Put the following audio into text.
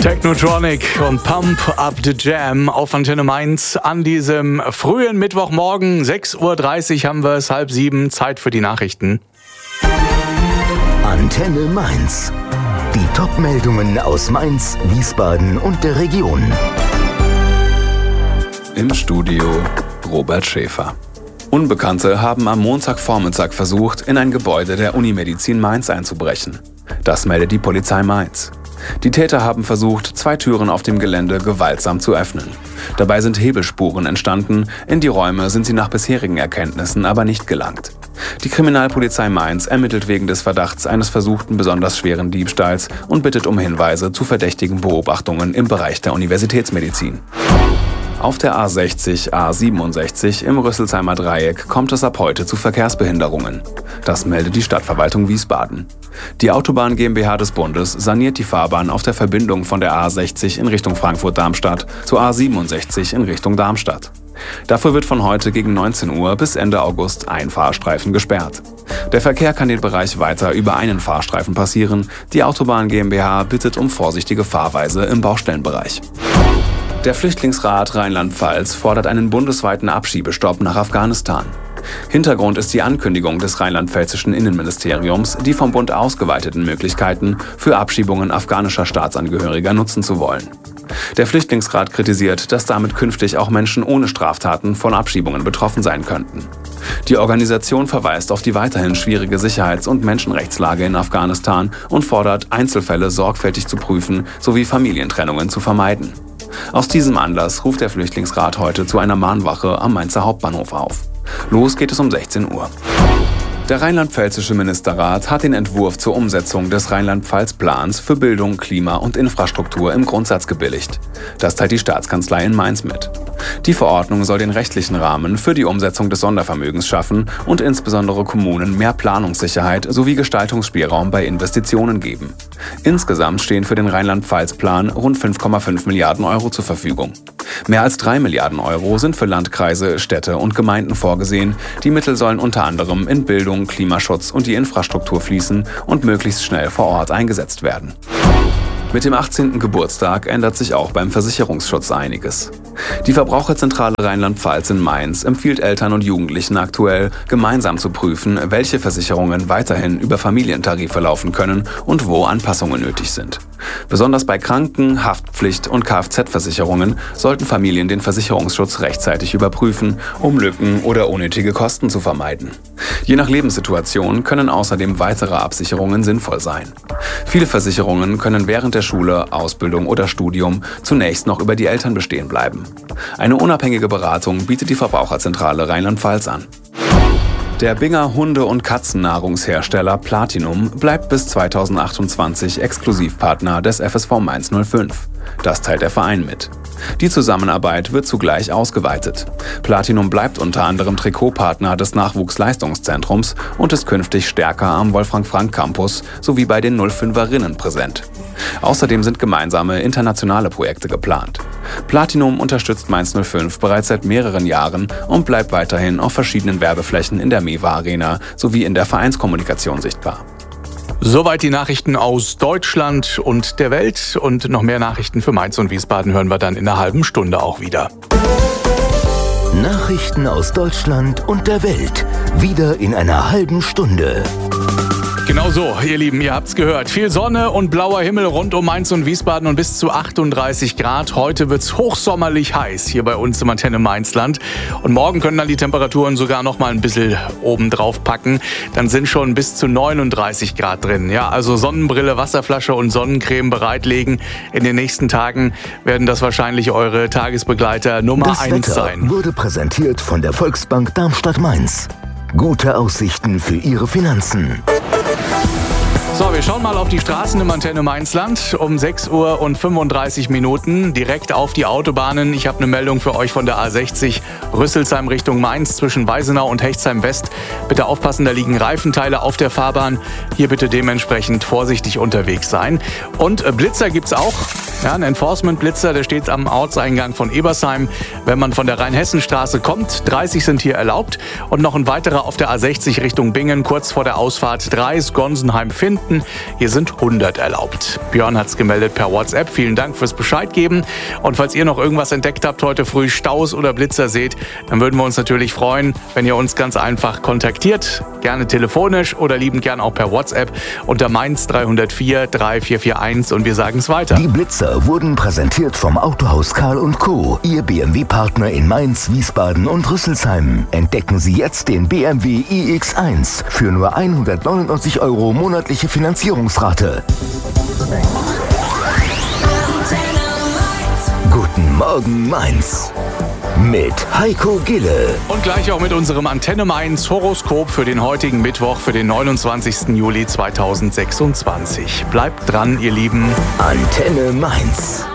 Technotronic und Pump Up the Jam auf Antenne Mainz an diesem frühen Mittwochmorgen. 6.30 Uhr haben wir es, 6:30, Zeit für die Nachrichten. Antenne Mainz. Die Top-Meldungen aus Mainz, Wiesbaden und der Region. Im Studio Robert Schäfer. Unbekannte haben am Montagvormittag versucht, in ein Gebäude der Unimedizin Mainz einzubrechen. Das meldet die Polizei Mainz. Die Täter haben versucht, 2 Türen auf dem Gelände gewaltsam zu öffnen. Dabei sind Hebelspuren entstanden, in die Räume sind sie nach bisherigen Erkenntnissen aber nicht gelangt. Die Kriminalpolizei Mainz ermittelt wegen des Verdachts eines versuchten besonders schweren Diebstahls und bittet um Hinweise zu verdächtigen Beobachtungen im Bereich der Universitätsmedizin. Auf der A60, A67 im Rüsselsheimer Dreieck kommt es ab heute zu Verkehrsbehinderungen. Das meldet die Stadtverwaltung Wiesbaden. Die Autobahn GmbH des Bundes saniert die Fahrbahn auf der Verbindung von der A60 in Richtung Frankfurt-Darmstadt zur A67 in Richtung Darmstadt. Dafür wird von heute gegen 19 Uhr bis Ende August ein Fahrstreifen gesperrt. Der Verkehr kann den Bereich weiter über einen Fahrstreifen passieren. Die Autobahn GmbH bittet um vorsichtige Fahrweise im Baustellenbereich. Der Flüchtlingsrat Rheinland-Pfalz fordert einen bundesweiten Abschiebestopp nach Afghanistan. Hintergrund ist die Ankündigung des rheinland-pfälzischen Innenministeriums, die vom Bund ausgeweiteten Möglichkeiten für Abschiebungen afghanischer Staatsangehöriger nutzen zu wollen. Der Flüchtlingsrat kritisiert, dass damit künftig auch Menschen ohne Straftaten von Abschiebungen betroffen sein könnten. Die Organisation verweist auf die weiterhin schwierige Sicherheits- und Menschenrechtslage in Afghanistan und fordert, Einzelfälle sorgfältig zu prüfen sowie Familientrennungen zu vermeiden. Aus diesem Anlass ruft der Flüchtlingsrat heute zu einer Mahnwache am Mainzer Hauptbahnhof auf. Los geht es um 16 Uhr. Der rheinland-pfälzische Ministerrat hat den Entwurf zur Umsetzung des Rheinland-Pfalz-Plans für Bildung, Klima und Infrastruktur im Grundsatz gebilligt. Das teilt die Staatskanzlei in Mainz mit. Die Verordnung soll den rechtlichen Rahmen für die Umsetzung des Sondervermögens schaffen und insbesondere Kommunen mehr Planungssicherheit sowie Gestaltungsspielraum bei Investitionen geben. Insgesamt stehen für den Rheinland-Pfalz-Plan rund 5,5 Milliarden Euro zur Verfügung. Mehr als 3 Milliarden Euro sind für Landkreise, Städte und Gemeinden vorgesehen. Die Mittel sollen unter anderem in Bildung, Klimaschutz und die Infrastruktur fließen und möglichst schnell vor Ort eingesetzt werden. Mit dem 18. Geburtstag ändert sich auch beim Versicherungsschutz einiges. Die Verbraucherzentrale Rheinland-Pfalz in Mainz empfiehlt Eltern und Jugendlichen aktuell, gemeinsam zu prüfen, welche Versicherungen weiterhin über Familientarife laufen können und wo Anpassungen nötig sind. Besonders bei Kranken-, Haftpflicht- und Kfz-Versicherungen sollten Familien den Versicherungsschutz rechtzeitig überprüfen, um Lücken oder unnötige Kosten zu vermeiden. Je nach Lebenssituation können außerdem weitere Absicherungen sinnvoll sein. Viele Versicherungen können während der Schule, Ausbildung oder Studium zunächst noch über die Eltern bestehen bleiben. Eine unabhängige Beratung bietet die Verbraucherzentrale Rheinland-Pfalz an. Der Binger Hunde- und Katzennahrungshersteller Platinum bleibt bis 2028 Exklusivpartner des FSV Mainz 05. Das teilt der Verein mit. Die Zusammenarbeit wird zugleich ausgeweitet. Platinum bleibt unter anderem Trikotpartner des Nachwuchsleistungszentrums und ist künftig stärker am Wolfram-Frank-Campus sowie bei den 05erinnen präsent. Außerdem sind gemeinsame internationale Projekte geplant. Platinum unterstützt Mainz 05 bereits seit mehreren Jahren und bleibt weiterhin auf verschiedenen Werbeflächen in der Mewa Arena sowie in der Vereinskommunikation sichtbar. Soweit die Nachrichten aus Deutschland und der Welt. Und noch mehr Nachrichten für Mainz und Wiesbaden hören wir dann in einer halben Stunde auch wieder. Nachrichten aus Deutschland und der Welt. Wieder in einer halben Stunde. Genau so, ihr Lieben, ihr habt's gehört. Viel Sonne und blauer Himmel rund um Mainz und Wiesbaden und bis zu 38 Grad. Heute wird's hochsommerlich heiß hier bei uns im Antenne Mainzland. Und morgen können dann die Temperaturen sogar noch mal ein bisschen oben drauf packen. Dann sind schon bis zu 39 Grad drin. Ja, also Sonnenbrille, Wasserflasche und Sonnencreme bereitlegen. In den nächsten Tagen werden das wahrscheinlich eure Tagesbegleiter Nummer 1 sein. Das Wetter wurde präsentiert von der Volksbank Darmstadt-Mainz. Gute Aussichten für Ihre Finanzen. So, wir schauen mal auf die Straßen im Antenne Mainzland um 6:35 Uhr direkt auf die Autobahnen. Ich habe eine Meldung für euch von der A60 Rüsselsheim Richtung Mainz zwischen Weisenau und Hechtsheim West. Bitte aufpassen, da liegen Reifenteile auf der Fahrbahn. Hier bitte dementsprechend vorsichtig unterwegs sein. Und Blitzer gibt's auch. Ja, ein Enforcement-Blitzer, der steht am Ortseingang von Ebersheim. Wenn man von der Rheinhessenstraße kommt, 30 sind hier erlaubt. Und noch ein weiterer auf der A60 Richtung Bingen, kurz vor der Ausfahrt Dreis, Gonsenheim-Finden. Hier sind 100 erlaubt. Björn hat's gemeldet per WhatsApp. Vielen Dank fürs Bescheid geben. Und falls ihr noch irgendwas entdeckt habt heute früh, Staus oder Blitzer seht, dann würden wir uns natürlich freuen, wenn ihr uns ganz einfach kontaktiert. Gerne telefonisch oder liebend gern auch per WhatsApp unter Mainz 304 3441 und wir sagen es weiter. Die Blitzer wurden präsentiert vom Autohaus Karl & Co., Ihr BMW-Partner in Mainz, Wiesbaden und Rüsselsheim. Entdecken Sie jetzt den BMW iX1 für nur 199 € monatliche Finanzierungsrate. Guten Morgen Mainz mit Heiko Gille. Und gleich auch mit unserem Antenne Mainz Horoskop für den heutigen Mittwoch, für den 29. Juli 2026. Bleibt dran, ihr Lieben. Antenne Mainz.